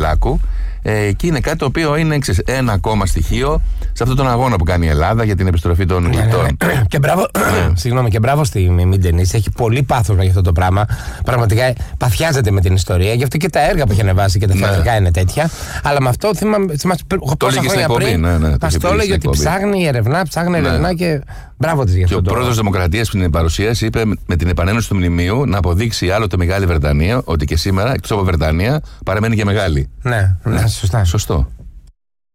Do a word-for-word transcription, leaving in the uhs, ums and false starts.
Κυριάκου. Ε, και είναι κάτι το οποίο είναι ξέρεις, ένα ακόμα στοιχείο σε αυτόν τον αγώνα που κάνει η Ελλάδα για την επιστροφή των γλυπτών. Και μπράβο, συγγνώμη, και μπράβο στη Μιμή Ντενίς. Έχει πολύ πάθος για αυτό το πράγμα. Πραγματικά παθιάζεται με την ιστορία. Γι' αυτό και τα έργα που έχει ανεβάσει και τα θεατρικά ναι. είναι τέτοια. Αλλά με αυτό θυμάμαι πόσα χρόνια πριν. Ναι, ναι, μας το έλεγε ότι ψάχνει, ερευνά, ψάχνει, ναι. ερευνά και μπράβο της γι' αυτό. Και ο πρόεδρος Δημοκρατίας στην παρουσίαση είπε με την επανένωση του μνημείου να αποδείξει άλλοτε Μεγάλη Βρετανία ότι και σήμερα εκτός από Βρετανία παραμένει και μεγάλη. Ναι, ναι, σωστά. Σωστό.